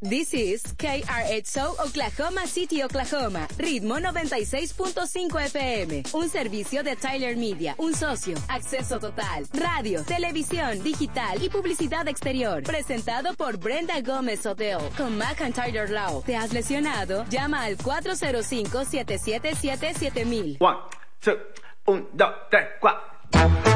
This is KRXO Oklahoma City, Oklahoma. Ritmo 96.5 FM. Un servicio de Tyler Media. Un socio. Acceso total. Radio, televisión, digital y publicidad exterior. Presentado por Brenda Gómez Hotel. Con McIntyre Law. ¿Te has lesionado? Llama al 405-777-7000. 1, 2, 1, 2, 3, 4.